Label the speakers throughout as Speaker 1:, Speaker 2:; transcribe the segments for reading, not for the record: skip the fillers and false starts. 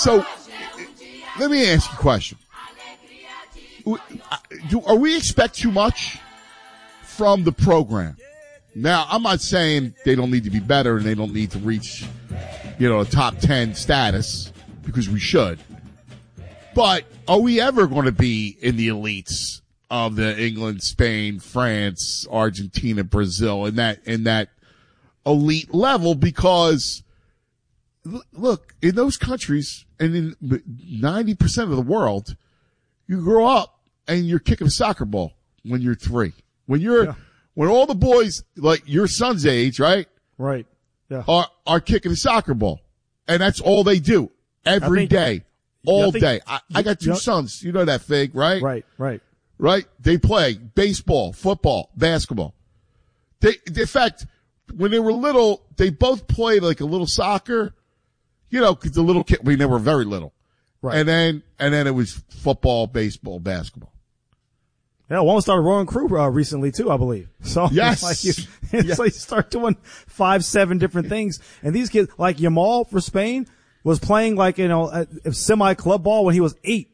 Speaker 1: So let me ask you a question. Are we expect too much from the program? Now, I'm not saying they don't need to be better and they don't need to reach, a top 10 status, because we should. But are we ever going to be in the elites of the England, Spain, France, Argentina, Brazil, in that elite level? Because look, in those countries and in 90% of the world, you grow up and you're kicking a soccer ball when you're 3. When all the boys like your son's age, right?
Speaker 2: Right. Yeah.
Speaker 1: Are kicking a soccer ball. And that's all they do every day. All day. I got 2 sons. You know that, Fig, right?
Speaker 2: Right.
Speaker 1: They play baseball, football, basketball. In fact, when they were little, they both played like a little soccer, cause the little kid, they were very little.
Speaker 2: Right.
Speaker 1: And then it was football, baseball, basketball.
Speaker 2: Yeah, one started rowing crew recently too, I believe. So
Speaker 1: yes.
Speaker 2: It's like you start doing 5-7 different things. And these kids, like Yamal for Spain, was playing like, a semi-club ball when he was 8.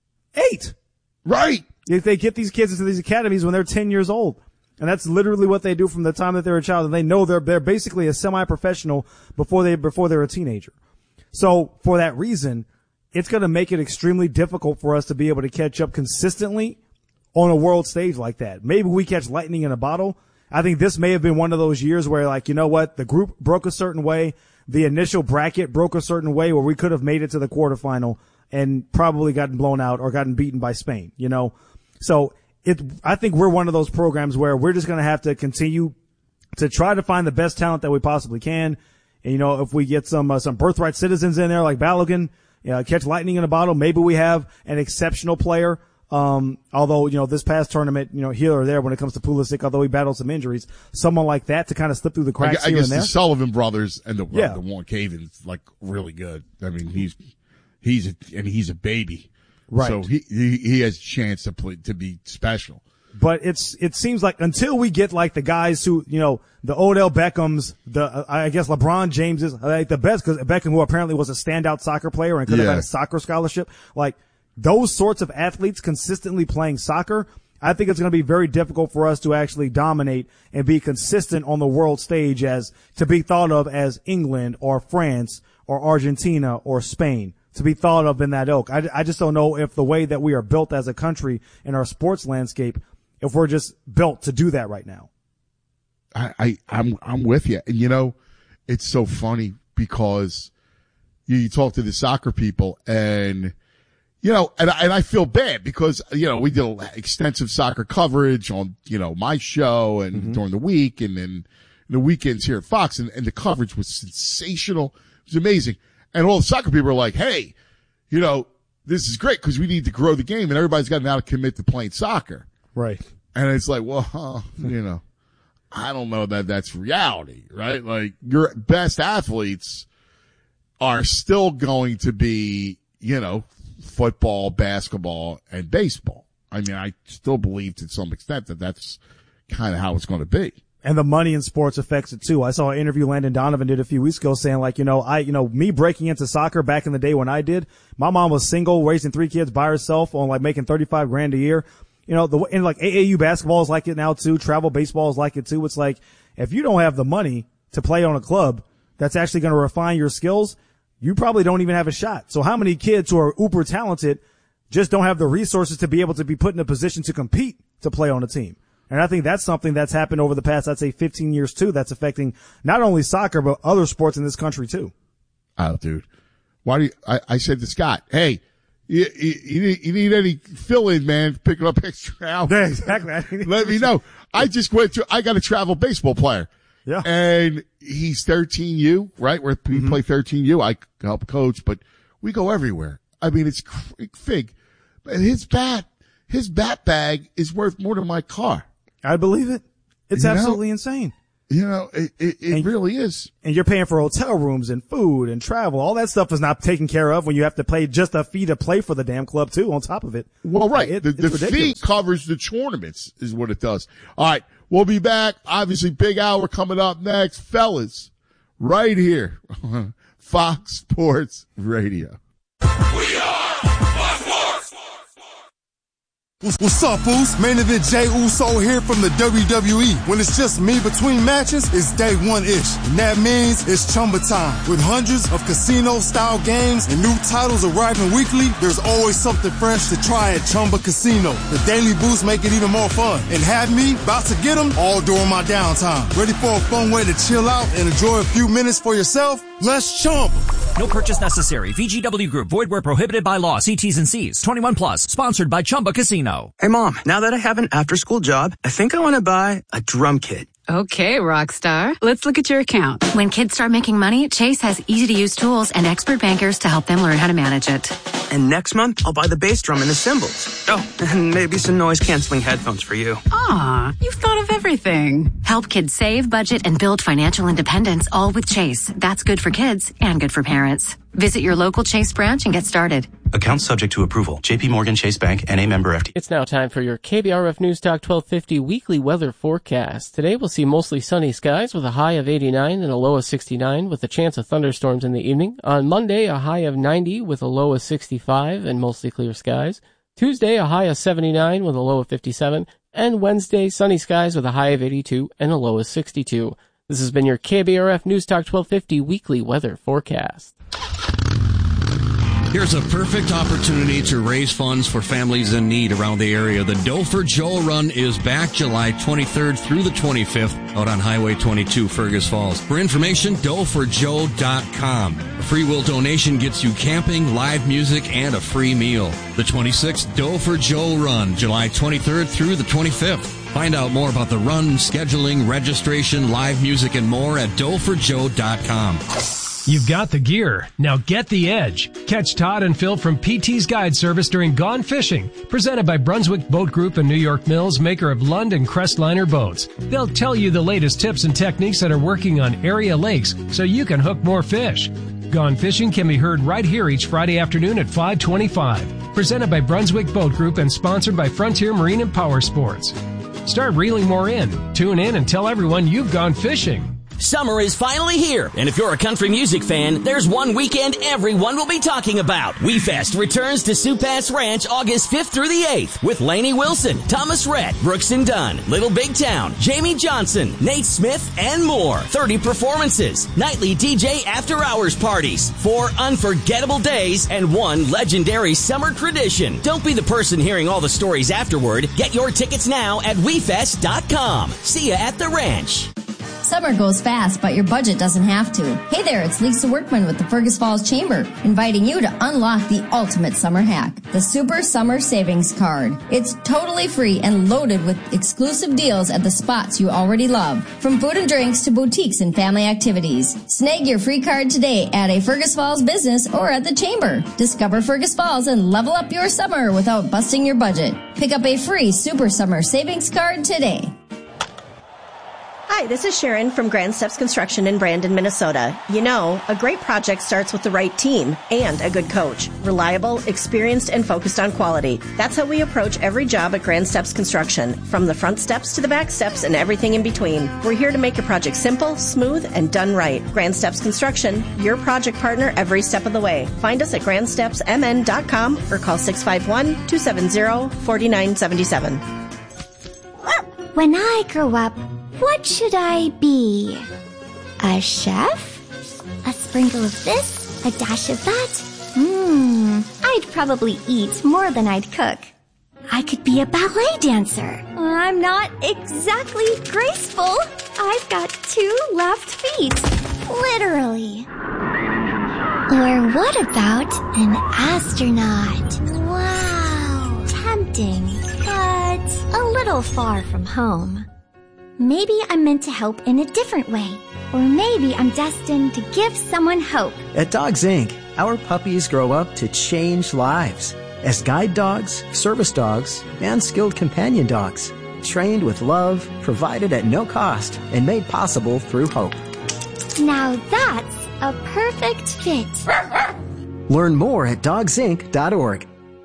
Speaker 2: 8!
Speaker 1: Right.
Speaker 2: They get these kids into these academies when they're 10 years old. And that's literally what they do from the time that they're a child. And they know they're basically a semi-professional before they're a teenager. So for that reason, it's going to make it extremely difficult for us to be able to catch up consistently on a world stage like that. Maybe we catch lightning in a bottle. I think this may have been one of those years where, like, you know what? The group broke a certain way. The initial bracket broke a certain way where we could have made it to the quarterfinal and probably gotten blown out or gotten beaten by Spain, So I think we're one of those programs where we're just going to have to continue to try to find the best talent that we possibly can. And, if we get some birthright citizens in there like Balogun, catch lightning in a bottle, maybe we have an exceptional player. Although, this past tournament, here or there when it comes to Pulisic, although he battled some injuries, someone like that to kind of slip through the cracks here and there.
Speaker 1: I guess the Sullivan brothers and the Warren Caven's like really good. I mean, he's a baby.
Speaker 2: Right.
Speaker 1: So he has a chance to be special.
Speaker 2: But it seems like until we get like the guys who, the Odell Beckhams, I guess LeBron James is like the best, because Beckham, who apparently was a standout soccer player and could have had a soccer scholarship, like, those sorts of athletes consistently playing soccer, I think it's going to be very difficult for us to actually dominate and be consistent on the world stage as to be thought of as England or France or Argentina or Spain, to be thought of in that ilk. I just don't know if the way that we are built as a country in our sports landscape, if we're just built to do that right now.
Speaker 1: I'm with you. And it's so funny because you talk to the soccer people and and I feel bad because, we did extensive soccer coverage on, my show and during the week and then the weekends here at Fox, and the coverage was sensational. It was amazing. And all the soccer people are like, hey, this is great because we need to grow the game and everybody's got to now commit to playing soccer.
Speaker 2: Right.
Speaker 1: And it's like, well, I don't know that that's reality, right? Like your best athletes are still going to be, football, basketball, and baseball. I mean, I still believe to some extent that that's kind of how it's going to be.
Speaker 2: And the money in sports affects it too. I saw an interview Landon Donovan did a few weeks ago saying like, me breaking into soccer back in the day when I did, my mom was single, raising 3 kids by herself on like making $35,000 a year. And like AAU basketball is like it now too. Travel baseball is like it too. It's like, if you don't have the money to play on a club that's actually going to refine your skills, you probably don't even have a shot. So how many kids who are uber talented just don't have the resources to be able to be put in a position to compete to play on a team? And I think that's something that's happened over the past, I'd say 15 years too. That's affecting not only soccer, but other sports in this country too.
Speaker 1: Oh, dude. I said to Scott, hey, you need any fill-in, man, picking up extra hours.
Speaker 2: Yeah, exactly.
Speaker 1: Let me know. I got a travel baseball player.
Speaker 2: Yeah.
Speaker 1: And he's 13U, right? Where we play 13U. I help coach, but we go everywhere. I mean, it's Fig. And his bat bag is worth more than my car.
Speaker 2: I believe it. It's absolutely insane.
Speaker 1: It really is.
Speaker 2: And you're paying for hotel rooms and food and travel. All that stuff is not taken care of when you have to pay just a fee to play for the damn club too on top of it.
Speaker 1: Well, right. The fee covers the tournaments is what it does. All right. We'll be back. Obviously, big hour coming up next. Fellas, right here. Fox Sports Radio.
Speaker 3: What's up, Foos? Main event Jey Uso here from the WWE. When it's just me between matches, it's day one-ish. And that means it's Chumba time. With hundreds of casino-style games and new titles arriving weekly, there's always something fresh to try at Chumba Casino. The daily boosts make it even more fun. And have me about to get them all during my downtime. Ready for a fun way to chill out and enjoy a few minutes for yourself? Let's Chumba.
Speaker 4: No purchase necessary. VGW Group. Void where prohibited by law. See T's and C's. 21 plus. Sponsored by Chumba Casino.
Speaker 5: Hey, Mom. Now that I have an after-school job, I think I want to buy a drum kit.
Speaker 6: Okay, Rockstar. Let's look at your account.
Speaker 7: When kids start making money, Chase has easy-to-use tools and expert bankers to help them learn how to manage it.
Speaker 5: And next month, I'll buy the bass drum and the cymbals. Oh, and maybe some noise-canceling headphones for you.
Speaker 6: Aw, you've thought of everything.
Speaker 7: Help kids save, budget, and build financial independence, all with Chase. That's good for kids and good for parents. Visit your local Chase branch and get started.
Speaker 8: Account subject to approval. J.P. Morgan Chase Bank, N.A. member FD.
Speaker 9: It's now time for your KBRF News Talk 1250 weekly weather forecast. Today we'll see mostly sunny skies with a high of 89 and a low of 69 with a chance of thunderstorms in the evening. On Monday, a high of 90 with a low of 65 and mostly clear skies. Tuesday, a high of 79 with a low of 57. And Wednesday, sunny skies with a high of 82 and a low of 62. This has been your KBRF News Talk 1250 weekly weather forecast.
Speaker 10: Here's a perfect opportunity to raise funds for families in need around the area. The Dough for Joe Run is back July 23rd through the 25th out on Highway 22, Fergus Falls. For information, doughforjoe.com. A free will donation gets you camping, live music, and a free meal. The 26th Dough for Joe Run, July 23rd through the 25th. Find out more about the run, scheduling, registration, live music, and more at doughforjoe.com.
Speaker 11: You've got the gear. Now get the edge. Catch Todd and Phil from PT's Guide Service during Gone Fishing, presented by Brunswick Boat Group and New York Mills, maker of Lund and Crestliner boats. They'll tell you the latest tips and techniques that are working on area lakes so you can hook more fish. Gone Fishing can be heard right here each Friday afternoon at 5:25. Presented by Brunswick Boat Group and sponsored by Frontier Marine and Power Sports. Start reeling more in. Tune in and tell everyone you've gone fishing.
Speaker 12: Summer is finally here, and if you're a country music fan, there's one weekend everyone will be talking about. WeFest returns to Sioux Pass Ranch August 5th through the 8th with Lainey Wilson, Thomas Rhett, Brooks and Dunn, Little Big Town, Jamie Johnson, Nate Smith, and more. 30 performances, nightly DJ after-hours parties, 4 unforgettable days, and 1 legendary summer tradition. Don't be the person hearing all the stories afterward. Get your tickets now at WeFest.com. See ya at the ranch.
Speaker 13: Summer goes fast, but your budget doesn't have to. Hey there, it's Lisa Workman with the Fergus Falls Chamber, inviting you to unlock the ultimate summer hack, the Super Summer Savings Card. It's totally free and loaded with exclusive deals at the spots you already love, from food and drinks to boutiques and family activities. Snag your free card today at a Fergus Falls business or at the Chamber. Discover Fergus Falls and level up your summer without busting your budget. Pick up a free Super Summer Savings Card today.
Speaker 14: Hi, this is Sharon from Grand Steps Construction in Brandon, Minnesota. You know, a great project starts with the right team and a good coach. Reliable, experienced, and focused on quality. That's how we approach every job at Grand Steps Construction, from the front steps to the back steps and everything in between. We're here to make your project simple, smooth, and done right. Grand Steps Construction, your project partner every step of the way. Find us at grandstepsmn.com or call 651-270-4977.
Speaker 15: When I grow up, what should I be? A chef? A sprinkle of this? A dash of that? I'd probably eat more than I'd cook. I could be a ballet dancer. I'm not exactly graceful. I've got 2 left feet. Literally. Or what about an astronaut? Wow. Tempting, but a little far from home. Maybe I'm meant to help in a different way. Or maybe I'm destined to give someone hope.
Speaker 16: At Dogs Inc., our puppies grow up to change lives as guide dogs, service dogs, and skilled companion dogs. Trained with love, provided at no cost, and made possible through hope.
Speaker 15: Now that's a perfect fit.
Speaker 16: Learn more at dogsinc.org.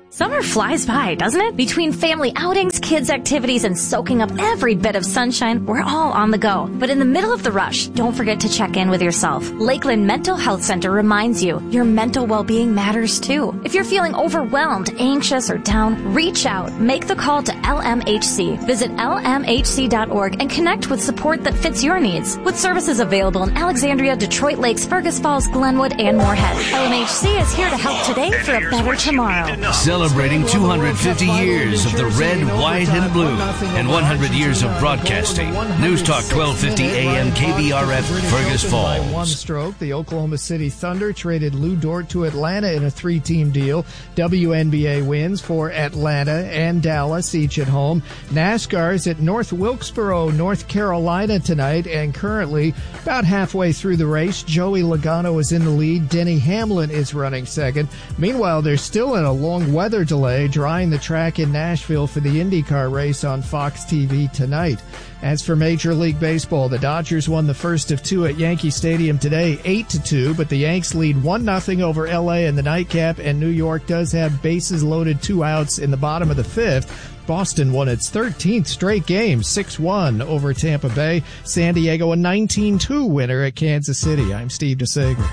Speaker 17: Summer flies by, doesn't it? Between family outings, kids' activities, and soaking up every bit of sunshine, we're all on the go. But in the middle of the rush, don't forget to check in with yourself. Lakeland Mental Health Center reminds you your mental well-being matters too. If you're feeling overwhelmed, anxious, or down, reach out. Make the call to LMHC. Visit lmhc.org and connect with support that fits your needs. With services available in Alexandria, Detroit Lakes, Fergus Falls, Glenwood, and Moorhead. LMHC is here to help today for a better tomorrow.
Speaker 18: Celebrating 250 years of the red, white, and blue, and 100 years of broadcasting. News Talk 1250 AM KBRF, Fergus Falls.
Speaker 19: By one stroke, the Oklahoma City Thunder traded Lou Dort to Atlanta in a 3-team deal. WNBA wins for Atlanta and Dallas, each at home. NASCAR is at North Wilkesboro, North Carolina tonight, and currently about halfway through the race. Joey Logano is in the lead. Denny Hamlin is running second. Meanwhile, there's still a long weather delay drying the track in Nashville for the IndyCar race on Fox TV tonight. As for Major League Baseball, the Dodgers won the first of 2 at Yankee Stadium today, 8-2, but the Yanks lead 1-0 over LA in the nightcap, and New York does have bases loaded, 2 outs in the bottom of the 5th. Boston won its 13th straight game, 6-1 over Tampa Bay. San Diego, a 19-2 winner at Kansas City. I'm Steve DeSager.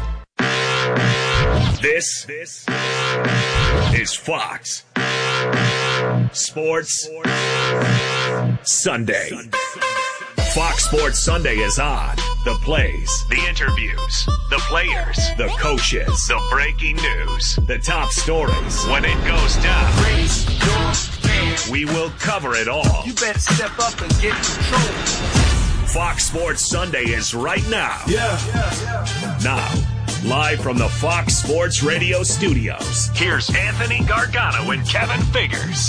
Speaker 20: This is Fox Sports Sunday. Fox Sports Sunday is on. The plays, the interviews, the players, the coaches, the breaking news, the top stories. When it goes down, we will cover it all.
Speaker 21: You better step up and get control.
Speaker 20: Fox Sports Sunday is right now. Now, live from the Fox Sports Radio studios, here's Anthony Gargano and Kevin Figures.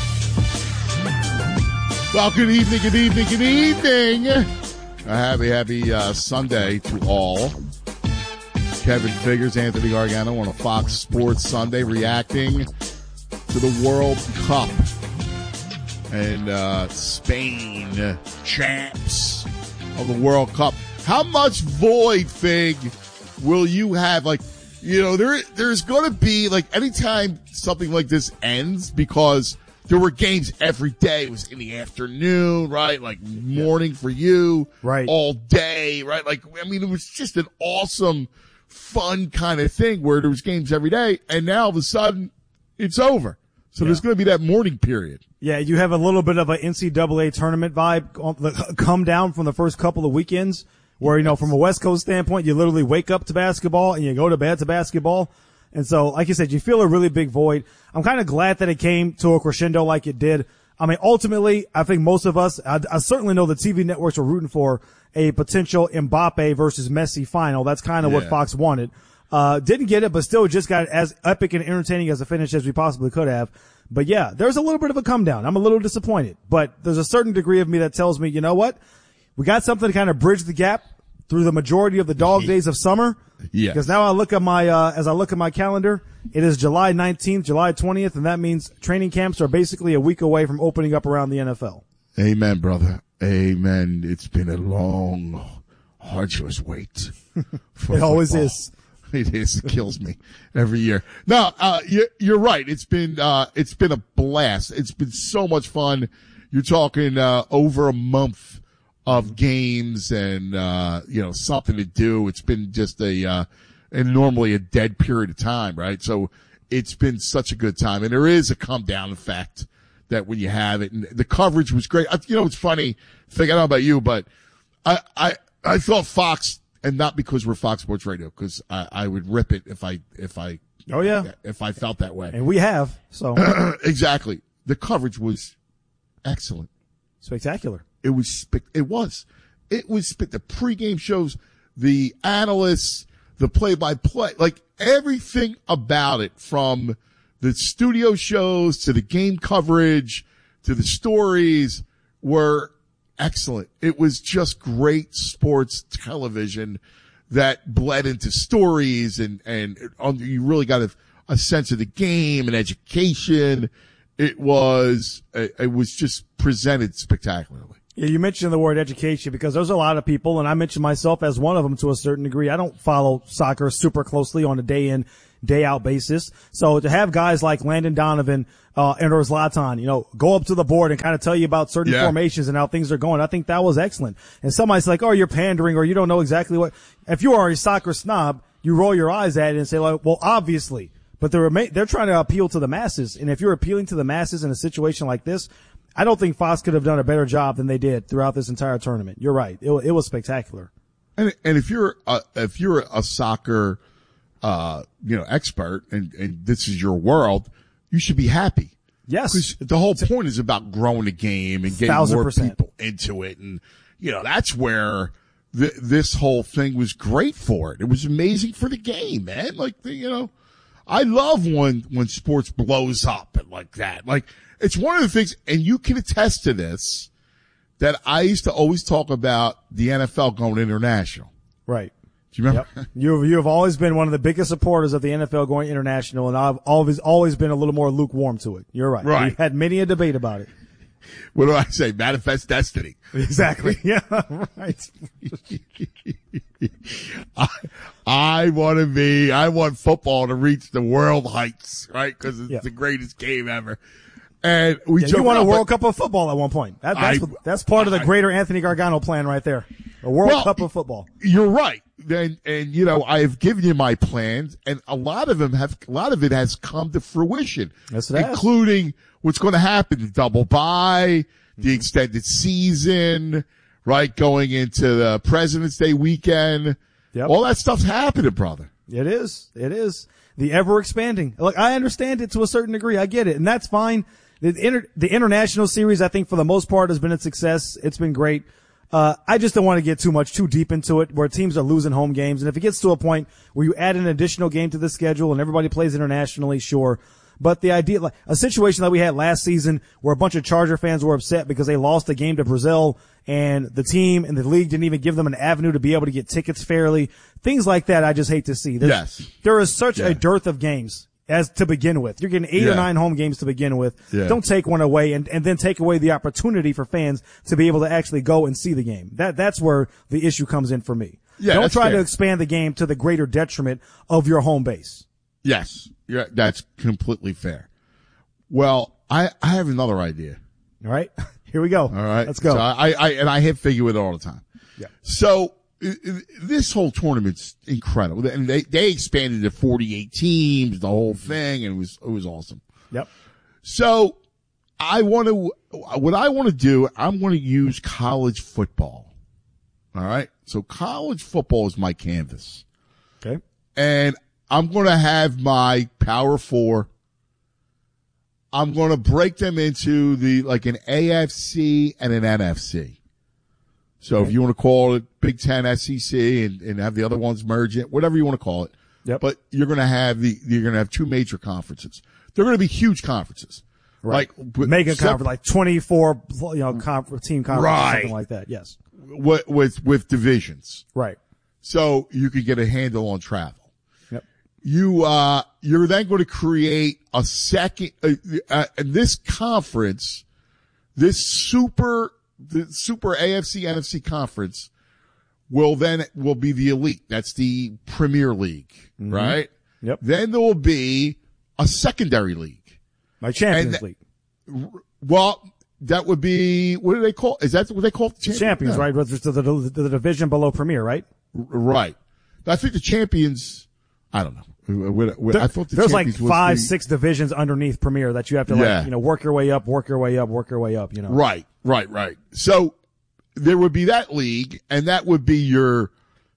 Speaker 1: Well, good evening, good evening, good evening. A happy Sunday to all. Kevin Figures, Anthony Gargano on a Fox Sports Sunday reacting to the World Cup. And Spain, champs of the World Cup. How much void, Fig, will you have? Like, you know, there's going to be, like, anytime something like this ends, because there were games every day. It was in the afternoon, right? Like morning for you,
Speaker 2: right?
Speaker 1: All day, right? Like, I mean, it was just an awesome, fun kind of thing where there was games every day, and now all of a sudden it's over. So there's going to be that morning period.
Speaker 2: Yeah, you have a little bit of an NCAA tournament vibe come down from the first couple of weekends where, you know, from a West Coast standpoint, you literally wake up to basketball and you go to bed to basketball. And so, like you said, you feel a really big void. I'm kind of glad that it came to a crescendo like it did. I mean, ultimately, I think most of us, I certainly know the TV networks were rooting for a potential Mbappe versus Messi final. That's kind of what Fox wanted. Didn't get it, but still just got as epic and entertaining as a finish as we possibly could have. But yeah, there's a little bit of a come down. I'm a little disappointed, but there's a certain degree of me that tells me, you know what? We got something to kind of bridge the gap through the majority of the dog days of summer.
Speaker 1: Yeah.
Speaker 2: Because now I look at my, as I look at my calendar, it is July 19th, July 20th, and that means training camps are basically a week away from opening up around the NFL.
Speaker 1: Amen, brother. Amen. It's been a long, arduous wait.
Speaker 2: It always is.
Speaker 1: It is. It kills me every year. No, you're right. It's been a blast. It's been so much fun. You're talking, over a month of games and, you know, something to do. It's been just and normally a dead period of time, right? So it's been such a good time. And there is a come down effect that when you have it, and the coverage was great. You know, it's funny. I don't know about you, but I thought Fox, and not because we're Fox Sports Radio, because I would rip it if I felt that way.
Speaker 2: And we have, so.
Speaker 1: Exactly. The coverage was excellent.
Speaker 2: Spectacular.
Speaker 1: It was the pregame shows, the analysts, the play-by-play, like everything about it, from the studio shows to the game coverage to the stories, were excellent. It was just great sports television that bled into stories, and you really got a sense of the game and education. It was just presented spectacularly.
Speaker 2: Yeah, you mentioned the word education because there's a lot of people, and I mentioned myself as one of them to a certain degree. I don't follow soccer super closely on a day in, day out basis. So to have guys like Landon Donovan, and or Zlatan, go up to the board and kind of tell you about certain formations and how things are going, I think that was excellent. And somebody's like, oh, you're pandering or you don't know exactly what. If you are a soccer snob, you roll your eyes at it and say, like, well, obviously. But they're trying to appeal to the masses. And if you're appealing to the masses in a situation like this, I don't think Fox could have done a better job than they did throughout this entire tournament. You're right. It was spectacular.
Speaker 1: And if you're a soccer, expert and this is your world, you should be happy.
Speaker 2: Yes.
Speaker 1: Because the whole point is about growing the game and getting
Speaker 2: 1,000%.
Speaker 1: more people into it. And, that's where this whole thing was great for it. It was amazing for the game, man. Like, I love when sports blows up and like that. Like, it's one of the things, and you can attest to this, that I used to always talk about the NFL going international.
Speaker 2: Right.
Speaker 1: Do you remember?
Speaker 2: Yep. You have always been one of the biggest supporters of the NFL going international, and I've always been a little more lukewarm to it. You're right.
Speaker 1: Right.
Speaker 2: We've had many a debate about it.
Speaker 1: What do I say? Manifest destiny.
Speaker 2: Exactly. Yeah. Right.
Speaker 1: I want football to reach the world heights, right? Because it's the greatest game ever. And
Speaker 2: you want a World Cup of football at one point. That's part of the greater Anthony Gargano plan right there. A World Cup of football.
Speaker 1: You're right. And I've given you my plans, and a lot of it has come to fruition.
Speaker 2: Yes, it has.
Speaker 1: Including what's going to happen, the double bye, the extended season, right? Going into the President's Day weekend.
Speaker 2: Yep.
Speaker 1: All that stuff's happening, brother.
Speaker 2: It is. The ever expanding. Look, I understand it to a certain degree. I get it. And that's fine. The international series, I think for the most part has been a success. It's been great. I just don't want to get too deep into it where teams are losing home games. And if it gets to a point where you add an additional game to the schedule and everybody plays internationally, sure. But the idea, like a situation that we had last season where a bunch of Charger fans were upset because they lost a game to Brazil and the team and the league didn't even give them an avenue to be able to get tickets fairly. Things like that I just hate to see. There is such a dearth of games as to begin with. You're getting 8 or 9 home games to begin with. Yeah. Don't take one away and then take away the opportunity for fans to be able to actually go and see the game. That's where the issue comes in for me.
Speaker 1: Yeah,
Speaker 2: don't try to expand the game to the greater detriment of your home base.
Speaker 1: Yes. Yeah, that's completely fair. Well, I have another idea.
Speaker 2: All right. Here we go. All
Speaker 1: right.
Speaker 2: Let's go.
Speaker 1: So I hit figure with it all the time.
Speaker 2: Yeah.
Speaker 1: So this whole tournament's incredible. And they expanded to 48 teams, the whole thing, and it was awesome.
Speaker 2: Yep.
Speaker 1: So what I want to do, I'm going to use college football. All right. So college football is my canvas.
Speaker 2: Okay.
Speaker 1: And I'm going to have my Power Four. I'm going to break them into an AFC and an NFC. So if you want to call it Big Ten, SEC, and have the other ones merge it, whatever you want to call it.
Speaker 2: Yep.
Speaker 1: But you're going to have two major conferences. They're going to be huge conferences.
Speaker 2: Right. Mega conference, like 24, team conference, or something like that. Yes.
Speaker 1: With divisions.
Speaker 2: Right.
Speaker 1: So you could get a handle on travel.
Speaker 2: Yep.
Speaker 1: You're then going to create a second, this conference, the super AFC NFC conference will be the elite. That's the Premier League, right?
Speaker 2: Yep.
Speaker 1: Then there will be a secondary league.
Speaker 2: My Champions League.
Speaker 1: Well, that would be, what do they call? Is that what they call it?
Speaker 2: Champions, right? The division below Premier, right?
Speaker 1: Right. I think the champions, I don't know. I thought
Speaker 2: there's like 5-6 divisions underneath Premier that you have to work your way up.
Speaker 1: Right. So there would be that league, and that would be your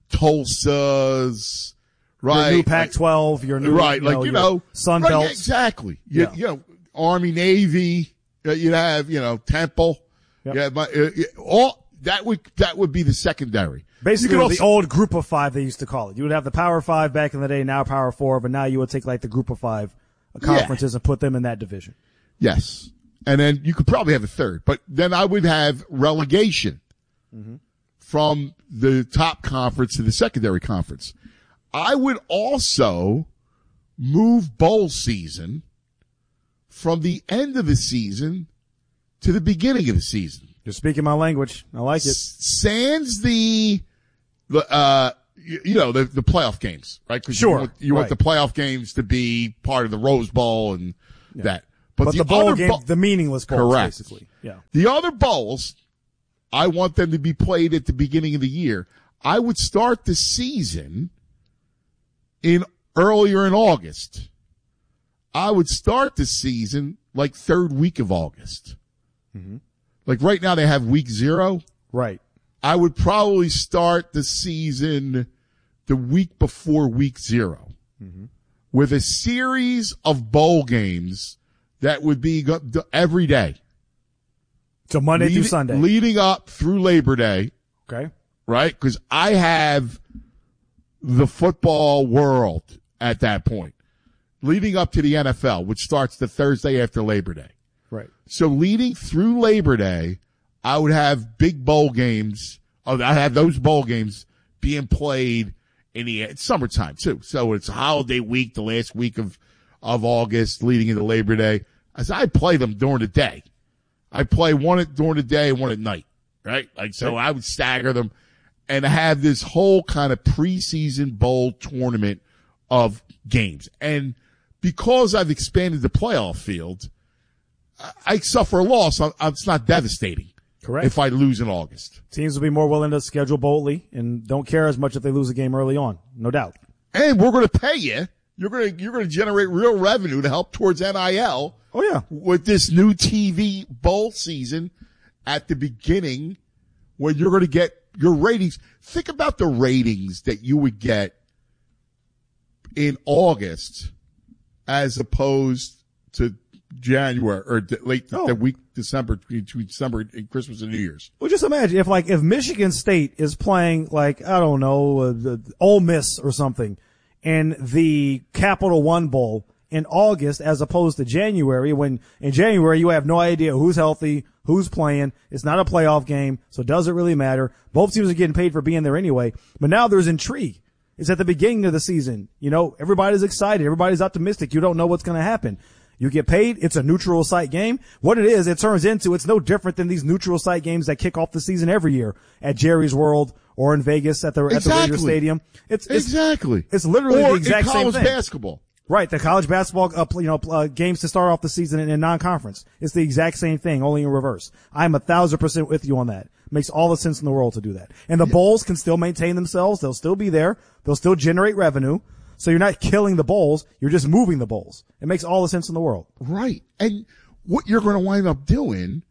Speaker 1: Tulsas, right?
Speaker 2: Your new Pac-12, your new, Sun
Speaker 1: right,
Speaker 2: Belts.
Speaker 1: Exactly. Army, Navy, you'd have, Temple.
Speaker 2: Yep.
Speaker 1: All that would be the secondary.
Speaker 2: Basically, the old Group of Five, they used to call it. You would have the Power Five back in the day, now Power Four, but now you would take like the Group of Five conferences and put them in that division.
Speaker 1: Yes. And then you could probably have a third, but then I would have relegation from the top conference to the secondary conference. I would also move bowl season from the end of the season to the beginning of the season.
Speaker 2: You're speaking my language. I like it.
Speaker 1: Sans the the playoff games, right? Because you want the playoff games to be part of the Rose Bowl and that.
Speaker 2: But the bowl game, the meaningless bowls,
Speaker 1: correct.
Speaker 2: basically. Yeah.
Speaker 1: The other bowls, I want them to be played at the beginning of the year. I would start the season earlier in August. I would start the season like third week of August.
Speaker 2: Mm-hmm.
Speaker 1: Like right now they have week 0.
Speaker 2: Right.
Speaker 1: I would probably start the season the week before week 0 with a series of bowl games that would be every day.
Speaker 2: So Monday through Sunday.
Speaker 1: Leading up through Labor Day.
Speaker 2: Okay.
Speaker 1: Right? Because I have the football world at that point. Leading up to the NFL, which starts the Thursday after Labor Day.
Speaker 2: Right.
Speaker 1: So leading through Labor Day, I would have big bowl games. I have those bowl games being played in the summertime too. So it's holiday week, the last week of August, leading into Labor Day. As I play them during the day, I play one during the day and one at night. Right? Like so, I would stagger them and have this whole kind of preseason bowl tournament of games. And because I've expanded the playoff field, I suffer a loss. It's not devastating.
Speaker 2: Correct.
Speaker 1: If I lose in August.
Speaker 2: Teams will be more willing to schedule boldly and don't care as much if they lose a game early on. No doubt.
Speaker 1: And we're going to pay you. You're going to generate real revenue to help towards NIL.
Speaker 2: Oh yeah.
Speaker 1: With this new TV bowl season at the beginning when you're going to get your ratings. Think about the ratings that you would get in August as opposed to January or the week December, between December and Christmas and New Year's.
Speaker 2: Well, just imagine if Michigan State is playing like, I don't know, Ole Miss or something in the Capital One Bowl in August as opposed to January, when in January you have no idea who's healthy, who's playing. It's not a playoff game, so it doesn't really matter. Both teams are getting paid for being there anyway. But now there's intrigue. It's at the beginning of the season. Everybody's excited. Everybody's optimistic. You don't know what's going to happen. You get paid. It's a neutral site game. What it is, it turns into, it's no different than these neutral site games that kick off the season every year at Jerry's World or in Vegas at the Raider Stadium. It's literally the exact same thing.
Speaker 1: Or in college basketball.
Speaker 2: Right, the college basketball, games to start off the season in non-conference. It's the exact same thing, only in reverse. I'm 1,000% with you on that. Makes all the sense in the world to do that. And the bowls can still maintain themselves. They'll still be there. They'll still generate revenue. So you're not killing the bowls. You're just moving the bowls. It makes all the sense in the world.
Speaker 1: Right. And what you're going to wind up doing,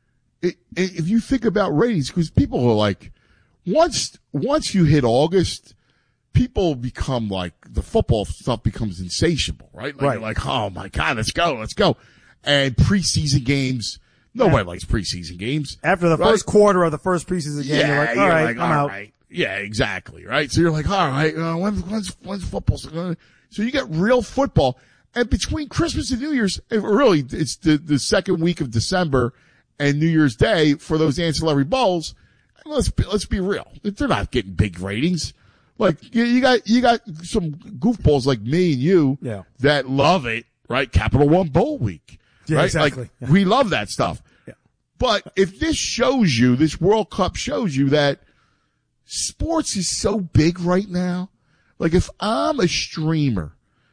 Speaker 1: if you think about ratings, because people are like, once you hit August, people become like, the football stuff becomes insatiable, right? Like, you're like, oh my God, let's go. And preseason games, nobody likes preseason games.
Speaker 2: After the first quarter of the first preseason game, you're like, all right, I'm out.
Speaker 1: Right. Yeah, exactly, right? So you're like, all right, when's football? So you get real football. And between Christmas and New Year's, it's the second week of December and New Year's Day for those ancillary bowls. Let's be real. They're not getting big ratings. Like, you got some goofballs like me and you that love it, right? Capital One Bowl Week.
Speaker 2: Yeah,
Speaker 1: right?
Speaker 2: exactly.
Speaker 1: Like, we love that stuff.
Speaker 2: Yeah.
Speaker 1: But if this World Cup shows you that sports is so big right now, like if I'm a streamer,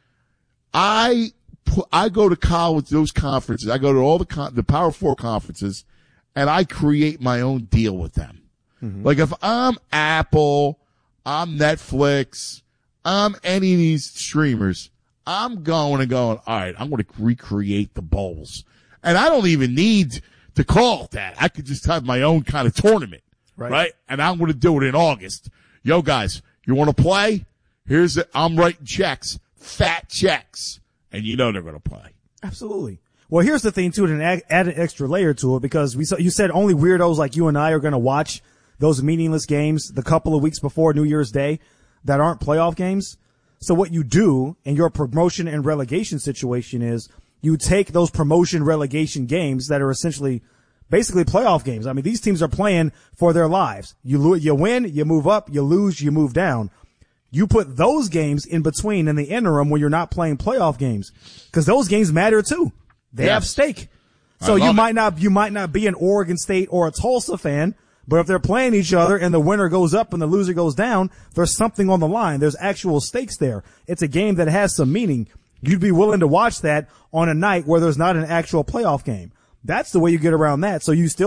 Speaker 1: I go to college, those conferences, I go to all the Power 4 conferences, and I create my own deal with them. Mm-hmm. Like if I'm Apple, I'm Netflix, I'm any of these streamers, I'm going, all right, I'm going to recreate the bowls. And I don't even need to call it that. I could just have my own kind of tournament. Right? And I'm going to do it in August. Yo, guys, you want to play? I'm writing checks, fat checks, and they're going to play.
Speaker 2: Absolutely. Well, here's the thing too, and add an extra layer to it, because you said only weirdos like you and I are going to watch those meaningless games the couple of weeks before New Year's Day that aren't playoff games. So what you do in your promotion and relegation situation is you take those promotion relegation games that are essentially basically playoff games. I mean, these teams are playing for their lives. You win, you move up, you lose, you move down. You put those games in between in the interim when you're not playing playoff games, because those games matter too. They have stake. So you might not be an Oregon State or a Tulsa fan, But if they're playing each other and the winner goes up and the loser goes down, there's something on the line. There's actual stakes there. It's a game that has some meaning. You'd be willing to watch that on a night where there's not an actual playoff game. That's the way you get around that. So you still